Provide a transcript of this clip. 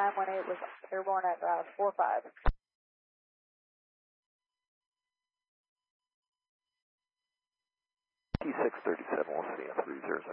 918 was airborne at 45. T637, we'll see you 300.